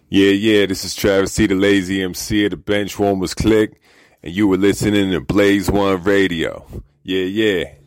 Yeah, this is Travis T, the Lazy MC of the Benchwarmers Click, and you were listening to Blaze One Radio. Yeah.